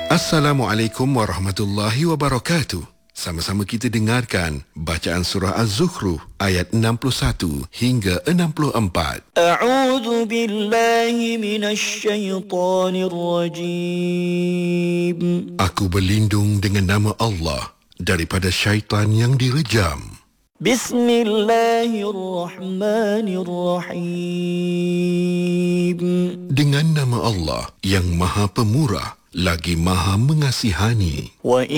Assalamualaikum warahmatullahi wabarakatuh. Sama-sama kita dengarkan bacaan surah Az-Zukhruf ayat 61 hingga 64. A'udzu billahi minasy syaithanir rajim. Aku berlindung dengan nama Allah daripada syaitan yang direjam. Bismillahirrahmanirrahim. Dengan nama Allah yang Maha Pemurah lagi Maha Mengasihani. Wa